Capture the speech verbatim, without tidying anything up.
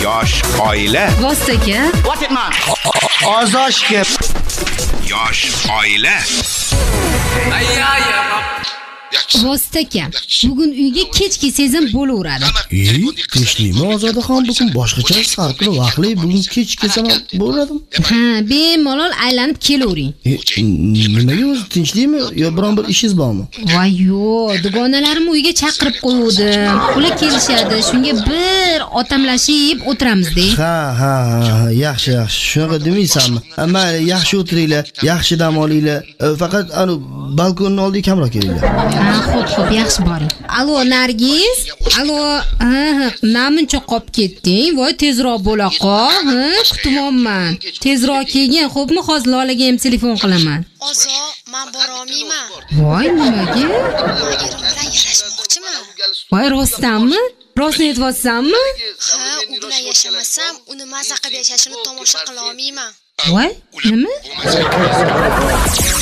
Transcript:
Yosh oila. Vostaka. What it man? Ozoshga. Yosh oila. Vostaka. Bugun uyga kechki sezim bo'laveradi. Ey, tinchlikmi Ozodaxon, bugun boshqacha sarqin vaqtli, bugun kech kelsam bo'ladimi? Ha, bemalol aylanib kelavering. Nimaga o'zi tinchlikmi yo biron bir ishingiz bormi? Voy yo'q, dugonalarimni uyga chaqirib qo'ydim. Ular kelishadi, shunga bir otamlashib o'tiramiz-da. Ha, ha, yaxshi, yaxshi. Shunaqa demaysanmi? Mayli, yaxshi o'tiringlar, yaxshi dam olinglar. Faqat ana balkonning oldiga kamroq kelinglar. Ha, xo'p, xo'p, yaxshi boring. Allo, Nargiz? Allo, ha, namuncha qolib ketding? Voy, tezroq bo'la qol, ha? Kutibman. Tezroq kelgin, xo'pmi? Hozir Lolaga ham telefon qilaman. Ozo, men bora olmayman. Voy, nimaga? Erim bilan yarashmoqchiman. Voy, rostdanmi? Rostni aytyapsanmi? Ha, u bilan yashamasam, uni mazza qilib yashashini tomosha qila olmayman. Voy, nima?